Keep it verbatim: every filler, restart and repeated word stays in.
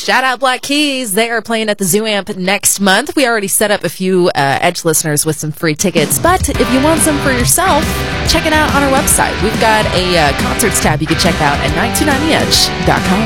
Shout out Black Keys. They are playing at the Zoo Amp next month. We already set up a few uh, Edge listeners with some free tickets, but if you want some for yourself, check it out on our website. We've got a uh, concerts tab you can check out at nine two nine the edge dot com.